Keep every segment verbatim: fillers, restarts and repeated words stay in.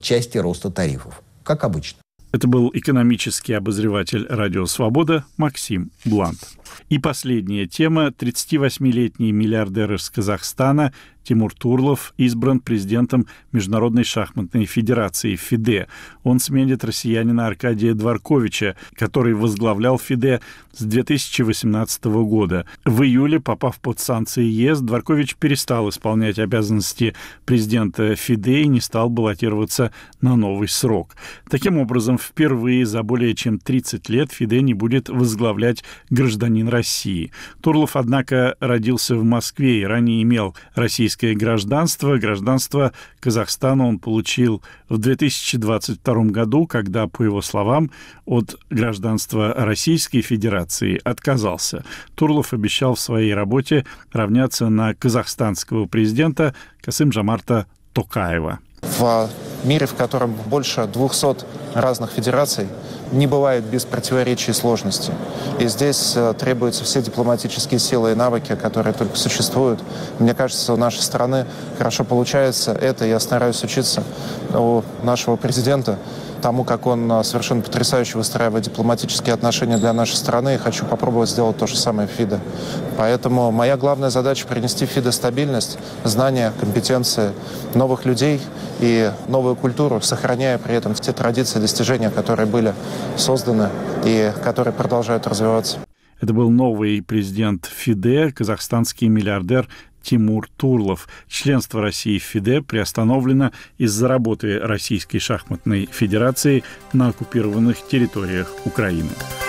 части роста тарифов, как обычно. Это был экономический обозреватель «Радио Свобода» Максим Блант. И последняя тема. тридцативосьмилетний миллиардер из Казахстана Тимур Турлов избран президентом Международной шахматной федерации ФИДЕ. Он сменит россиянина Аркадия Дворковича, который возглавлял ФИДЕ с две тысячи восемнадцатого года. В июле, попав под санкции ЕС, Дворкович перестал исполнять обязанности президента ФИДЕ и не стал баллотироваться на новый срок. Таким образом, впервые за более чем тридцать лет ФИДЕ не будет возглавлять гражданин России. Турлов, однако, родился в Москве и ранее имел российское гражданство. Гражданство Казахстана он получил в две тысячи двадцать втором году, когда, по его словам, от гражданства Российской Федерации отказался. Турлов обещал в своей работе равняться на казахстанского президента Касым-Жомарта Токаева. В мире, в котором больше двухсот разных федераций, не бывает без противоречий и сложностей. И здесь требуются все дипломатические силы и навыки, которые только существуют. Мне кажется, у нашей страны хорошо получается это. Я стараюсь учиться у нашего президента тому, как он совершенно потрясающе выстраивает дипломатические отношения для нашей страны, и хочу попробовать сделать то же самое в ФИДЕ. Поэтому моя главная задача — принести в ФИДЕ стабильность, знания, компетенции, новых людей и новую культуру, сохраняя при этом те традиции и достижения, которые были созданы и которые продолжают развиваться. Это был новый президент ФИДЕ, казахстанский миллиардер Тимур Турлов. Членство России в ФИДЕ приостановлено из-за работы Российской шахматной федерации на оккупированных территориях Украины.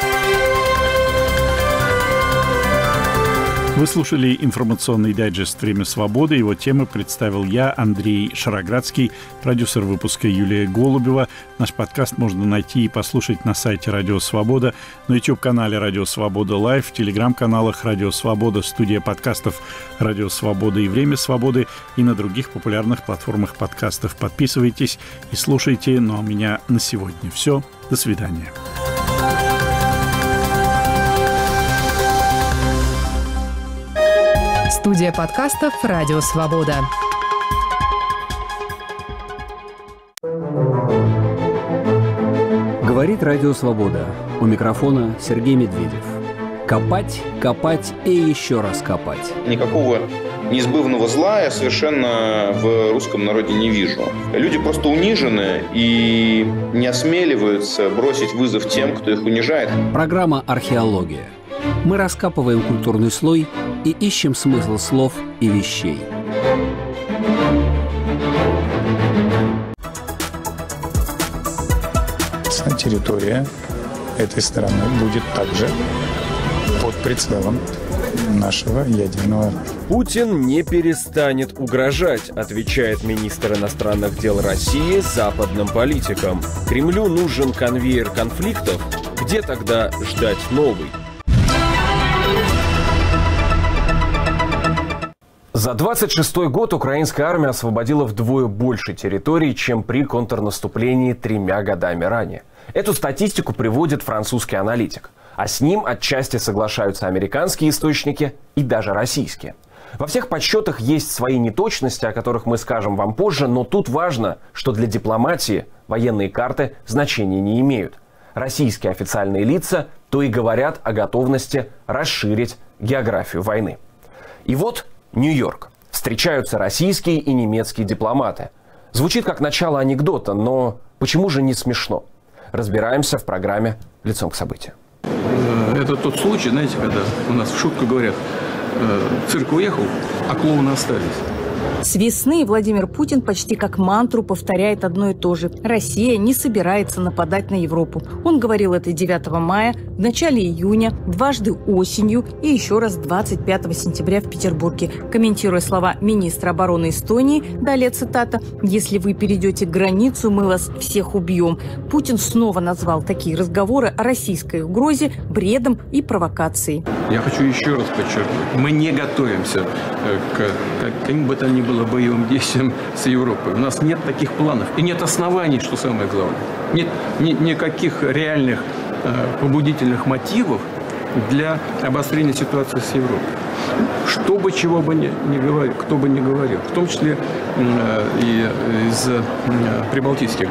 Вы слушали информационный дайджест «Время свободы». Его темы представил я, Андрей Шароградский, продюсер выпуска Юлия Голубева. Наш подкаст можно найти и послушать на сайте «Радио Свобода», на YouTube-канале «Радио Свобода Лайв», в телеграм-каналах «Радио Свобода», студия подкастов «Радио Свобода» и «Время свободы» и на других популярных платформах подкастов. Подписывайтесь и слушайте. Ну а у меня на сегодня все. До свидания. Студия подкастов «Радио Свобода». Говорит «Радио Свобода». У микрофона Сергей Медведев. Копать, копать и еще раз копать. Никакого неизбывного зла я совершенно в русском народе не вижу. Люди просто унижены и не осмеливаются бросить вызов тем, кто их унижает. Программа «Археология». Мы раскапываем культурный слой и ищем смысл слов и вещей. Территория этой страны будет также под прицелом нашего ядерного. Путин не перестанет угрожать, отвечает министр иностранных дел России западным политикам. Кремлю нужен конвейер конфликтов. Где тогда ждать новый? За двадцать шестой год украинская армия освободила вдвое больше территорий, чем при контрнаступлении тремя годами ранее. Эту статистику приводит французский аналитик. А с ним отчасти соглашаются американские источники и даже российские. Во всех подсчетах есть свои неточности, о которых мы скажем вам позже, но тут важно, что для дипломатии военные карты значения не имеют. Российские официальные лица то и говорят о готовности расширить географию войны. И вот Нью-Йорк. Встречаются российские и немецкие дипломаты. Звучит как начало анекдота, но почему же не смешно? Разбираемся в программе «Лицом к событию». Это тот случай, знаете, когда у нас в шутку говорят, цирк уехал, а клоуны остались. С весны Владимир Путин почти как мантру повторяет одно и то же. Россия не собирается нападать на Европу. Он говорил это девятого мая, в начале июня, дважды осенью и еще раз двадцать пятого сентября в Петербурге. Комментируя слова министра обороны Эстонии, далее цитата: «Если вы перейдете границу, мы вас всех убьем». Путин снова назвал такие разговоры о российской угрозе бредом и провокацией. Я хочу еще раз подчеркнуть, мы не готовимся к каким бы то ни было боевым действиям с Европой. У нас нет таких планов и нет оснований, что самое главное. Нет ни, никаких реальных э, побудительных мотивов для обострения ситуации с Европой. Что бы, чего бы ни, ни говорил, кто бы ни говорил, в том числе э, и из э, прибалтийских